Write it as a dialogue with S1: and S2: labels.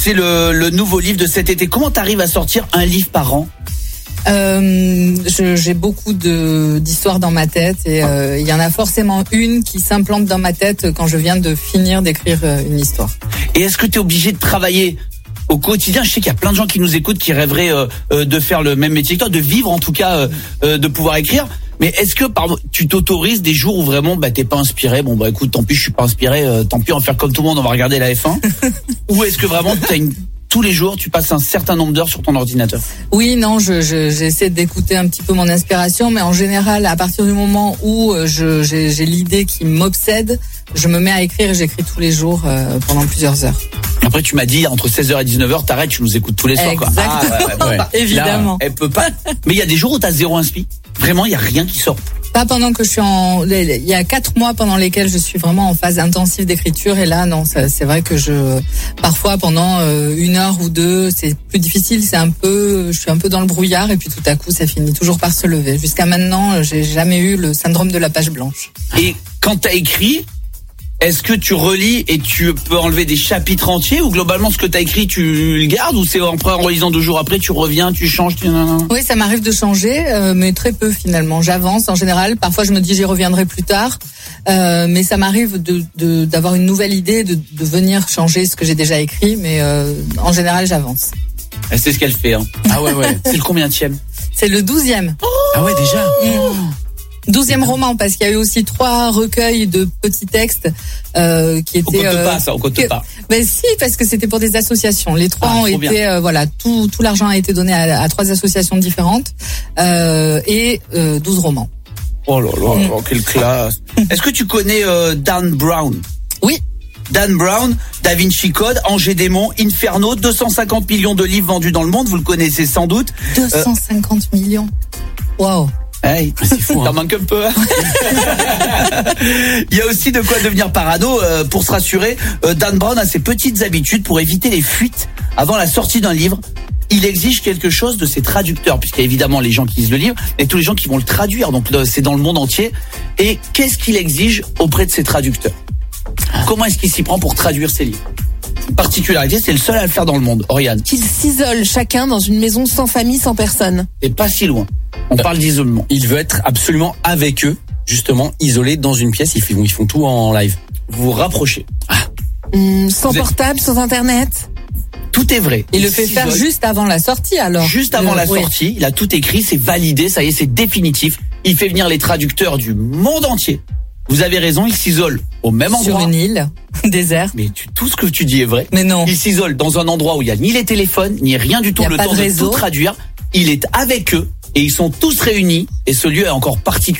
S1: C'est le nouveau livre de cet été. Comment t'arrives à sortir un livre par an ?
S2: J'ai beaucoup d'histoires dans ma tête et il y en a forcément une qui s'implante dans ma tête quand je viens de finir d'écrire une histoire.
S1: Et est-ce que tu es obligé de travailler au quotidien ? Je sais qu'il y a plein de gens qui nous écoutent qui rêveraient de faire le même métier que toi, de vivre en tout cas, de pouvoir écrire. Mais est-ce que tu t'autorises des jours où vraiment t'es pas inspiré ? Bon écoute, tant pis, je suis pas inspiré, tant pis, on va faire comme tout le monde, on va regarder la F1. Ou est-ce que vraiment tous les jours, tu passes un certain nombre d'heures sur ton ordinateur ?
S2: Oui, non, j'essaie d'écouter un petit peu mon inspiration, mais en général, à partir du moment où j'ai l'idée qui m'obsède, je me mets à écrire et j'écris tous les jours pendant plusieurs heures.
S1: Après, tu m'as dit, entre 16h et 19h, t'arrêtes, tu nous écoutes tous les soirs.
S2: Exactement,
S1: ouais.
S2: Évidemment.
S1: Là, elle peut pas. Mais il y a des jours où t'as zéro inspi. Vraiment, il y a rien qui sort.
S2: Pas pendant que je suis il y a 4 mois pendant lesquels je suis vraiment en phase intensive d'écriture et là non, c'est vrai que parfois pendant 1 heure ou 2, c'est plus difficile, je suis un peu dans le brouillard et puis tout à coup ça finit toujours par se lever. Jusqu'à maintenant, j'ai jamais eu le syndrome de la page blanche.
S1: Et quand t'as écrit, est-ce que tu relis et tu peux enlever des chapitres entiers ou globalement ce que tu as écrit tu le gardes ou c'est en relisant 2 jours après tu reviens, tu changes
S2: Oui, ça m'arrive de changer mais très peu finalement. J'avance en général, parfois je me dis j'y reviendrai plus tard mais ça m'arrive d'avoir une nouvelle idée, de venir changer ce que j'ai déjà écrit mais en général j'avance.
S1: C'est ce qu'elle fait hein. Ah ouais. C'est le combienième ?
S2: C'est le 12e.
S1: Ah ouais déjà
S2: 12e roman parce qu'il y a eu aussi 3 recueils de petits textes qui étaient.
S1: On compte pas.
S2: Ben si, parce que c'était pour des associations. Les 3 ont été tout l'argent a été donné à 3 associations différentes et 12 romans.
S1: Oh là là, quelle classe. Est-ce que tu connais Dan Brown ?
S2: Oui.
S1: Dan Brown, Da Vinci Code, Angers Démon, Inferno, 250 millions de livres vendus dans le monde, vous le connaissez sans doute.
S2: 250 millions. Waouh.
S1: Hey, c'est fou. T'en manques un peu. Hein. Il y a aussi de quoi devenir parano. Pour se rassurer, Dan Brown a ses petites habitudes pour éviter les fuites avant la sortie d'un livre. Il exige quelque chose de ses traducteurs, puisqu'il y a évidemment les gens qui lisent le livre et tous les gens qui vont le traduire. Donc c'est dans le monde entier. Et qu'est-ce qu'il exige auprès de ses traducteurs ? Comment est-ce qu'il s'y prend pour traduire ses livres ? Particularité, c'est le seul à le faire dans le monde. Oriane.
S3: Qu'ils s'isolent chacun dans une maison sans famille, sans personne.
S1: Et pas si loin. On parle d'isolement.
S4: Il veut être absolument avec eux, justement, isolé dans une pièce. Ils font tout en live.
S1: Vous vous rapprochez.
S3: Sans portable, sans internet.
S1: Tout est vrai.
S2: Il le fait faire juste avant la sortie alors.
S1: Juste avant la sortie, il a tout écrit, c'est validé, ça y est, c'est définitif. Il fait venir les traducteurs du monde entier. Vous avez raison, il s'isole au même endroit.
S2: Sur une île, désert.
S1: Mais tout ce que tu dis est vrai.
S2: Mais non.
S1: Il s'isole dans un endroit où il n'y a ni les téléphones, ni rien du tout, le temps de tout traduire. Il est avec eux et ils sont tous réunis et ce lieu est encore particulier.